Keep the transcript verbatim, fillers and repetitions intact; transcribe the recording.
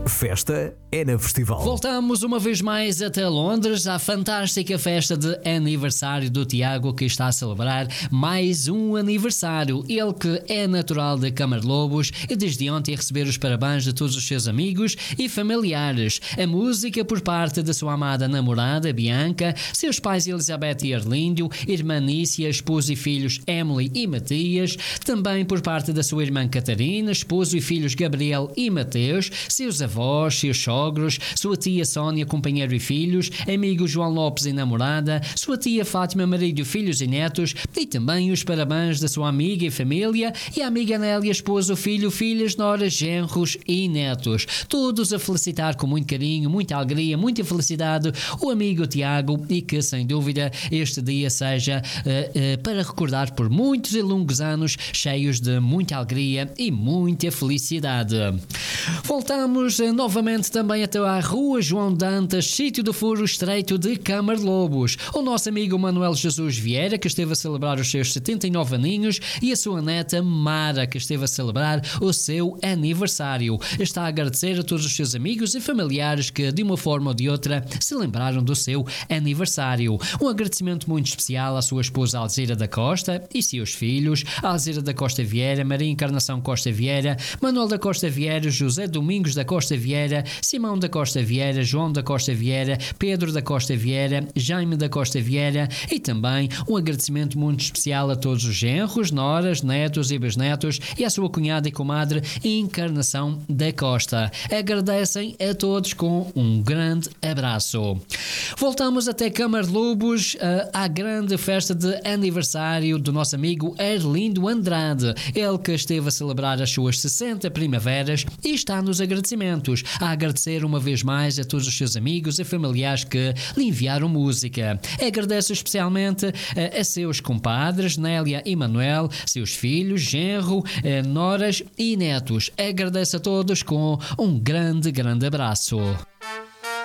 Festa é na Festival. Voltamos uma vez mais até Londres, à fantástica festa de aniversário do Tiago, que está a celebrar mais um aniversário. Ele que é natural de Camarlobos e desde ontem receber os parabéns de todos os seus amigos e familiares. A música por parte da sua amada namorada, Bianca, seus pais Elizabeth e Arlíndio, irmã Nícia, esposo e filhos Emily e Matias, também por parte da sua irmã Catarina, esposo e filhos Gabriel e Mateus, seus avós, seus sogros, sua tia Sónia, companheiro e filhos, amigo João Lopes e namorada, sua tia Fátima, marido, filhos e netos, e também os parabéns da sua amiga e família, e a amiga Nélia, esposo, filho, filhas, noras, genros e netos. Todos a felicitar com muito carinho, muita alegria, muita felicidade o amigo Tiago, e que sem dúvida este dia seja uh, uh, para recordar por muitos e longos anos, cheios de muita alegria e muita felicidade. Voltamos uh, novamente também até à Rua João Dantas, sítio do Furo Estreito de Camarlobos. O nosso amigo Manuel Jesus Vieira, que esteve a celebrar os seus setenta e nove aninhos, e a sua neta Mara, que esteve a celebrar o seu aniversário. Está a agradecer a todos os seus amigos e familiares que, de uma forma ou de outra, se lembraram do seu aniversário. Um agradecimento muito especial à sua esposa Alzira da Costa e seus filhos, Alzira da Costa Vieira, Maria Encarnação Costa Vieira, Manuel da Costa Vieira, José Domingos da Costa Vieira, Simão da Costa Vieira, João da Costa Vieira, Pedro da Costa Vieira, Jaime da Costa Vieira, e também um agradecimento muito especial a todos os genros, noras, netos e bisnetos, e à sua cunhada e comadre Encarnação da Costa. Agradecem a todos com um grande abraço. Voltamos até Camarlobos, uh, à grande festa de aniversário do nosso amigo Arlindo Andrade. Ele que esteve a celebrar as suas sessenta primaveras e está nos agradecimentos, a agradecer uma vez mais a todos os seus amigos e familiares que lhe enviaram música. Agradece especialmente uh, a seus compadres Nélia e Manuel, seus filhos, genro, uh, noras e netos. Agradece a todos com um grande, grande abraço.